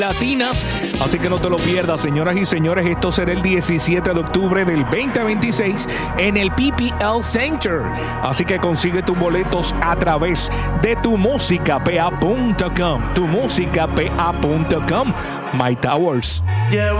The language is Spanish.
latinas, así que no te lo pierdas, señoras y señores. Esto será el 17 de octubre del 2026 en el PPL Center, así que consigue tus boletos a través de tumusicapa.com. tumusicapa.com. My Towers. Yeah,